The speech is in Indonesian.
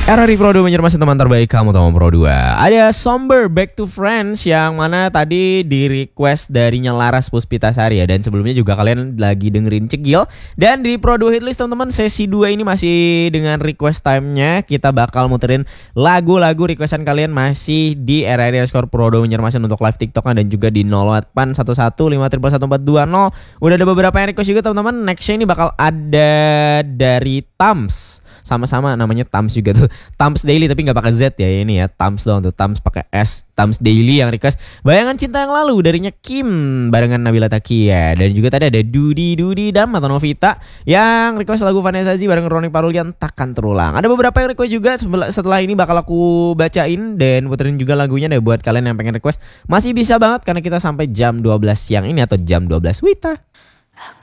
RRI Pro 2 menyermasi teman terbaik kamu teman Pro 2. Ada Somber Back to Friends yang mana tadi di request dari Laras Puspitasari ya. Dan sebelumnya juga kalian lagi dengerin Cegil. Dan di Pro 2 Hitlist teman-teman sesi 2 ini masih dengan request time-nya. Kita bakal muterin lagu-lagu requestan kalian masih di RRI Pro 2 menyermasi untuk live TikTok dan juga di 081115111420. Udah ada beberapa yang request juga teman-teman. Nextnya ini bakal ada dari Tams. Sama-sama namanya Tams juga tuh. Tams Daily tapi nggak pakai Z ya ini ya. Tams doang tuh. Tams pakai S. Tams Daily yang request Bayangan Cinta Yang Lalu darinya Kim barengan Nabila Takia. Dan juga tadi ada Dudi Dam atau Novita yang request lagu Vanessa Zee bareng Roni Parulian Takkan Terulang. Ada beberapa yang request juga. Setelah ini bakal aku bacain dan puterin juga lagunya deh buat kalian yang pengen request. Masih bisa banget karena kita sampai jam 12 siang ini atau jam 12 Wita.